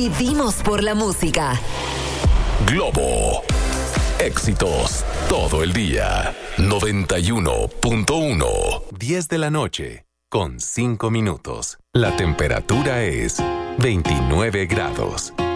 Vivimos por la música. Globo. Éxitos todo el día. 91.1. 10 de la noche con 5 minutos. La temperatura es 29 grados.